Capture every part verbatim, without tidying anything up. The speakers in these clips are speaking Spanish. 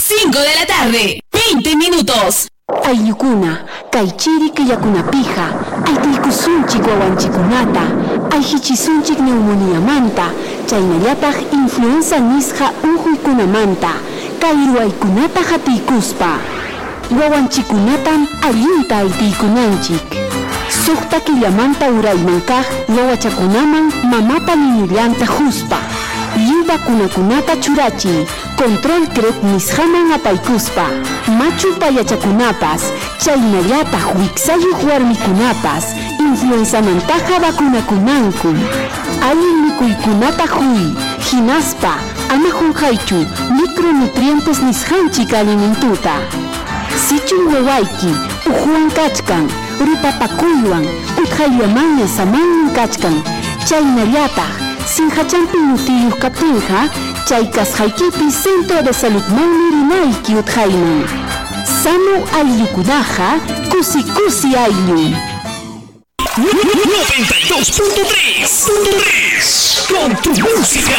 cinco de la tarde, veinte minutos. Aylukuna, kaychiri killakunapija, aytiykusunchik wawanchikunata, ayhichisunchik neumoniamanta, chaynallataq influenza nisqa unquykunamanta, kay ruwaykunata hatiykuspa. Wawanchikunatan allinta aytiykunanchik. Suqta killamanta urayman kaq wawachakunaman mamata ninillanta huspa. Yubakunakunata churachi, control crep nisqaman apaykuspa. Machu payachakunapas, chaynallataq wiksayuq warmikunapas, influenzamantaqa vacunakunanku. Allin mikuykunata huy, hinaspa, ama hunqaychu, micronutrientes nisqanchik alimentuta. Sichun wawayki, uhuwan kachkan, rupapakuywan, utqayllamanña samannin kachkan, chaynallataq, sinhachampi nutiyuq kaptinqa, chay kasqaykipi Centro de Saludmanmi rinayki utqayman. Sano ayllukunaqa, kusi kusi ayllu. noventa y dos punto tres con tu música.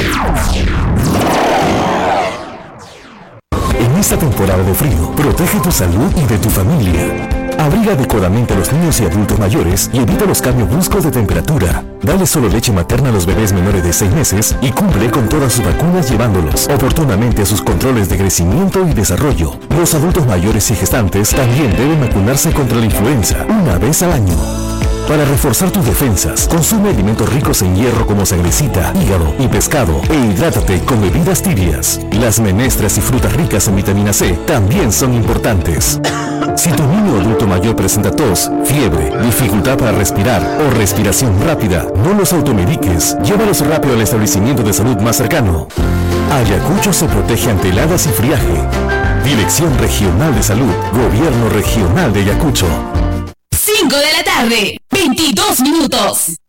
En esta temporada de frío, protege tu salud y de tu familia. Abriga adecuadamente a los niños y adultos mayores y evita los cambios bruscos de temperatura. Dale solo leche materna a los bebés menores de seis meses y cumple con todas sus vacunas llevándolos oportunamente a sus controles de crecimiento y desarrollo. Los adultos mayores y gestantes también deben vacunarse contra la influenza una vez al año. Para reforzar tus defensas, consume alimentos ricos en hierro como sangrecita, hígado y pescado e hidrátate con bebidas tibias. Las menestras y frutas ricas en vitamina C también son importantes. Si tu niño o adulto mayor presenta tos, fiebre, dificultad para respirar o respiración rápida, no los automediques. Llévalos rápido al establecimiento de salud más cercano. Ayacucho se protege ante heladas y friaje. Dirección Regional de Salud, Gobierno Regional de Ayacucho. cinco de la tarde, veintidós minutos.